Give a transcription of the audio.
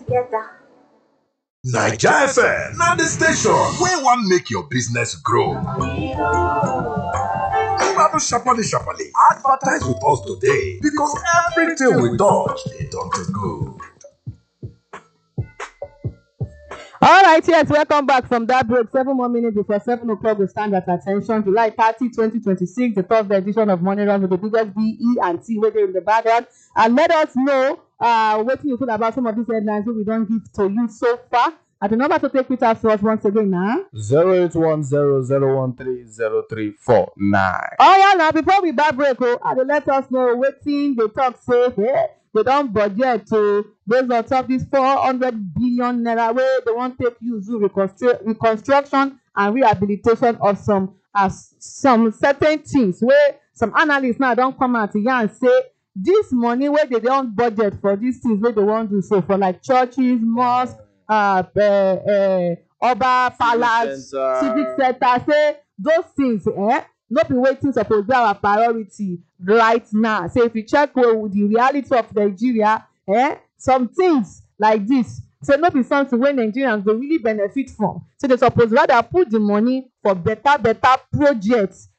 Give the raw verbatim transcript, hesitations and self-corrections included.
together. Naija F M, na the station wey wan make your business grow. Gbadu sharparly sharparly, advertise with us today because everything we touch dey turn to good. All right, yes, welcome back from that break. Seven more minutes before seven o'clock will stand at attention. July thirtieth, twenty twenty-six, the Thursday edition of Money Run with the biggest B, E, and T waiting in the background. And let us know uh, what you feel about some of these headlines we don't give to you so far. And the number to take with us was once again now. zero eight one zero zero one three zero three four nine. Oh, yeah, now before we back break, oh, and they let us know waiting they talk say, hey, they don't budget to based on top this four hundred billion naira way they want to take use to reconstru- reconstruction and rehabilitation of some as uh, some certain things where some analysts now don't come out here and say this money where they don't budget for these things where they want to so for like churches, mosques, uh, uh, uh Oba Palace, civic center, say those things, eh? Not be waiting supposed to be our priority right now. So if you check well, the reality of Nigeria, eh, some things like this, so not be something where Nigerians will really benefit from. So they suppose rather put the money for better, better projects